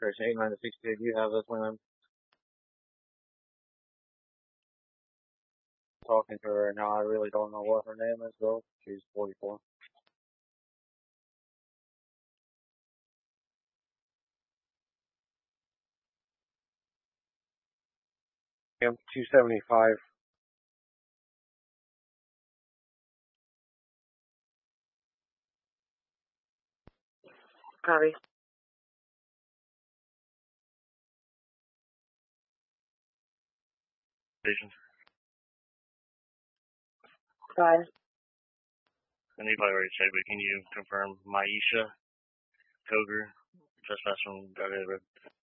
registration 8960. Do you have this one? I'm talking to her right now. I really don't know what her name is, though. She's 44. I'm 275. Copy. Station. Fine. I need by already said, but can you confirm Maisha Koger, trespass from Garden Road?